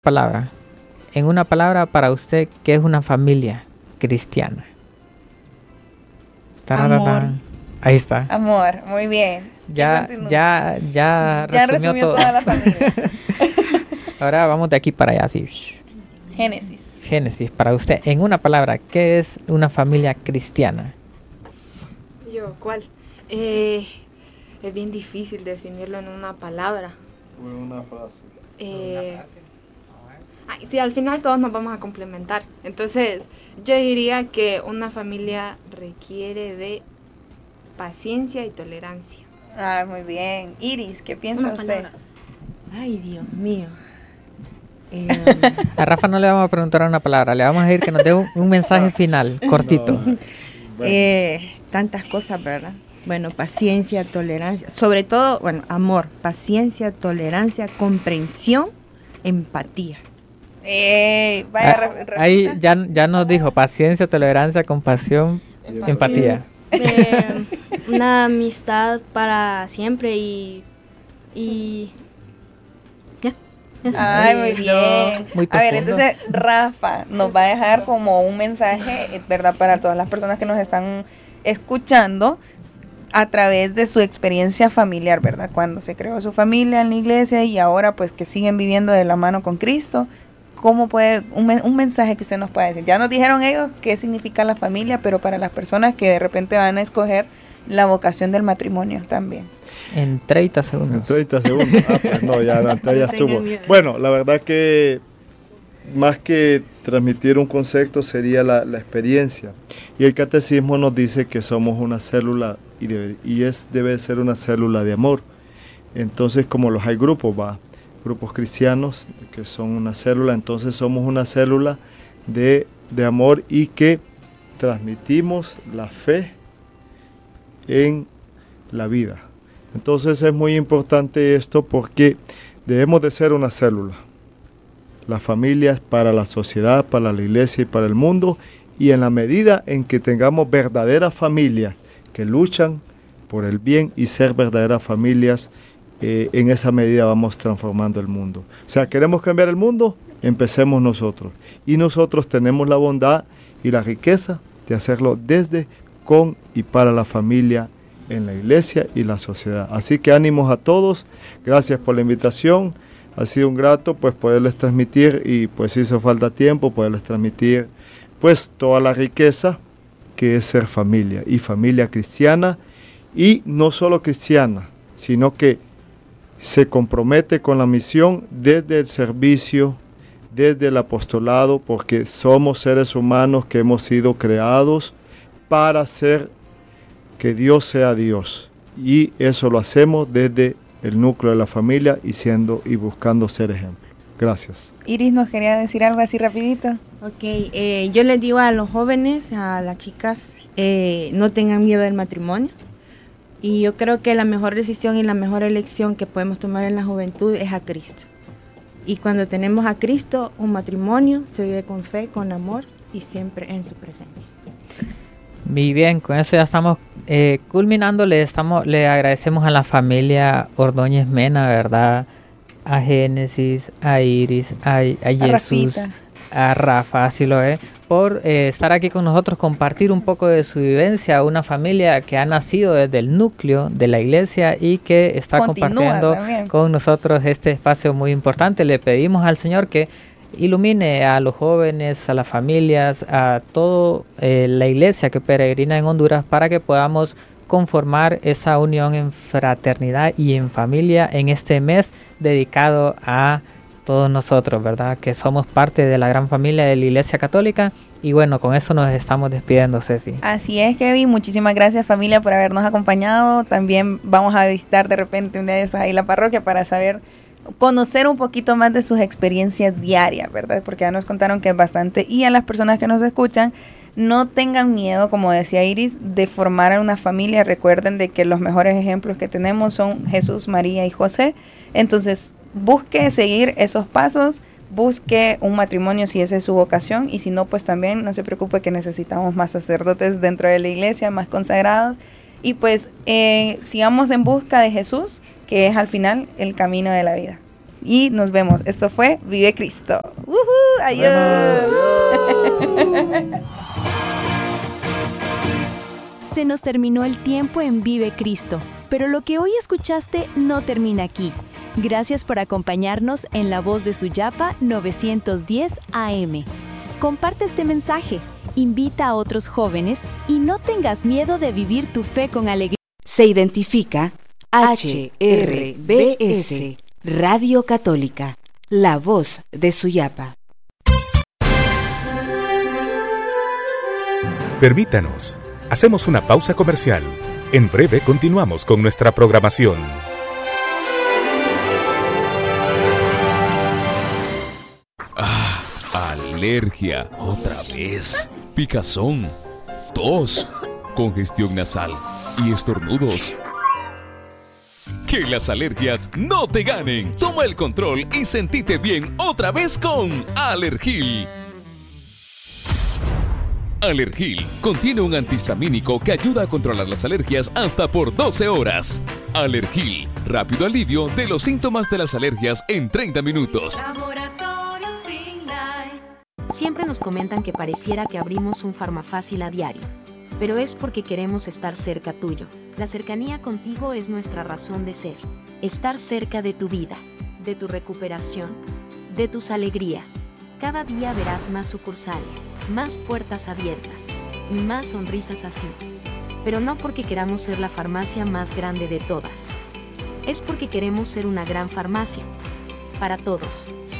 Palabra. En una palabra para usted, ¿qué es una familia cristiana? Amor. Ahí está. Amor, muy bien. Ya resumió toda la familia. Ahora vamos de aquí para allá, así. Génesis. Génesis, para usted, en una palabra, ¿qué es una familia cristiana? ¿Cuál? Es bien difícil definirlo en una palabra. O en una frase. Sí, al final todos nos vamos a complementar. Entonces, yo diría que una familia requiere de paciencia y tolerancia. Ah, muy bien. Iris, ¿qué piensa Una usted? palabra. Ay, Dios mío. A Rafa no le vamos a preguntar una palabra, le vamos a decir que nos dé un mensaje final, cortito. No, bueno. Tantas cosas, ¿verdad? Bueno, paciencia, tolerancia, sobre todo, bueno, amor, paciencia, tolerancia, comprensión, empatía. Vaya, Ahí ya nos dijo paciencia, tolerancia, compasión, empatía. Una amistad para siempre y ya. Eso. Ay, muy bien. Muy A ver, profundo. entonces Rafa nos va a dejar como un mensaje, ¿verdad? Para todas las personas que nos están escuchando a través de su experiencia familiar, ¿verdad? Cuando se creó su familia en la iglesia y ahora pues que siguen viviendo de la mano con Cristo. ¿Cómo puede, un mensaje que usted nos puede decir? Ya nos dijeron ellos qué significa la familia, pero para las personas que de repente van a escoger la vocación del matrimonio también. En 30 En segundos. 30 segundos. Pues no, ya estuvo. Bueno, la verdad que más que transmitir un concepto sería la experiencia. Y el catecismo nos dice que somos una célula y debe ser una célula de amor. Entonces, como los hay grupos, grupos cristianos que son una célula, entonces somos una célula de amor y que transmitimos la fe en la vida. Entonces es muy importante esto porque debemos de ser una célula. La familia es para la sociedad, para la iglesia y para el mundo, y en la medida en que tengamos verdaderas familias que luchan por el bien y ser verdaderas familias, en esa medida vamos transformando el mundo. O sea, ¿queremos cambiar el mundo? Empecemos nosotros. Y nosotros tenemos la bondad y la riqueza de hacerlo desde, con y para la familia en la iglesia y la sociedad. Así que ánimos a todos. Gracias por la invitación. Ha sido un grato pues poderles transmitir, y pues hizo falta tiempo poderles transmitir pues toda la riqueza que es ser familia, y familia cristiana, y no solo cristiana, sino que se compromete con la misión desde el servicio, desde el apostolado, porque somos seres humanos que hemos sido creados para hacer que Dios sea Dios, y eso lo hacemos desde el núcleo de la familia y buscando ser ejemplo. Gracias. Iris nos quería decir algo así rapidito. Ok, yo les digo a los jóvenes, a las chicas, no tengan miedo del matrimonio. Y yo creo que la mejor decisión y la mejor elección que podemos tomar en la juventud es a Cristo. Y cuando tenemos a Cristo, un matrimonio se vive con fe, con amor y siempre en su presencia. Muy bien, con eso ya estamos culminando. Le agradecemos a la familia Ordóñez Mena, ¿verdad? A Génesis, a Iris, a Jesús, Rafita. a Rafa, así lo es, por estar aquí con nosotros, compartir un poco de su vivencia, una familia que ha nacido desde el núcleo de la iglesia y que está compartiendo también con nosotros este espacio muy importante. Le pedimos al Señor que ilumine a los jóvenes, a las familias, a toda la iglesia que peregrina en Honduras, para que podamos conformar esa unión en fraternidad y en familia en este mes dedicado a todos nosotros, ¿verdad? Que somos parte de la gran familia de la Iglesia Católica. Y bueno, con eso nos estamos despidiendo, Ceci. Así es, Kevin. Muchísimas gracias, familia, por habernos acompañado. También vamos a visitar de repente un día de estos ahí la parroquia para conocer un poquito más de sus experiencias diarias, ¿verdad? Porque ya nos contaron que es bastante. Y a las personas que nos escuchan, no tengan miedo, como decía Iris, de formar una familia. Recuerden de que los mejores ejemplos que tenemos son Jesús, María y José. Entonces, busque seguir esos pasos, busque un matrimonio si esa es su vocación, y si no, pues también no se preocupe que necesitamos más sacerdotes dentro de la iglesia, más consagrados, y pues sigamos en busca de Jesús, que es al final el camino de la vida. y nos vemos. Esto fue Vive Cristo. ¡Adiós! Se nos terminó el tiempo en Vive Cristo, pero lo que hoy escuchaste no termina aquí. Gracias por acompañarnos en La Voz de Suyapa 910 AM. Comparte este mensaje, invita a otros jóvenes y no tengas miedo de vivir tu fe con alegría. Se identifica HRBS, Radio Católica, La Voz de Suyapa. Permítanos, hacemos una pausa comercial. En breve continuamos con nuestra programación. Alergia, otra vez. Picazón, tos, congestión nasal y estornudos. Que las alergias no te ganen. Toma el control y sentite bien otra vez con Alergil. Alergil contiene un antihistamínico que ayuda a controlar las alergias hasta por 12 horas. Alergil, rápido alivio de los síntomas de las alergias en 30 minutos. Siempre nos comentan que pareciera que abrimos un Farmafácil a diario, pero es porque queremos estar cerca tuyo. La cercanía contigo es nuestra razón de ser. Estar cerca de tu vida, de tu recuperación, de tus alegrías. Cada día verás más sucursales, más puertas abiertas y más sonrisas así. Pero no porque queramos ser la farmacia más grande de todas. Es porque queremos ser una gran farmacia. Para todos.